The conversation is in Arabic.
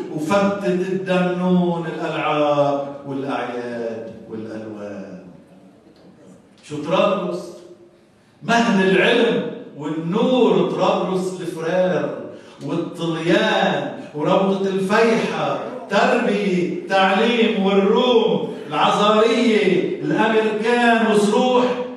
وفتت الدنون الألعاب والأعياد والألوان. شو طرابلس؟ مهد العلم والنور. طرابلس الفرير والطليان وروضة الفيحة، تربية تعليم والروم العزارية الأمريكان وصروح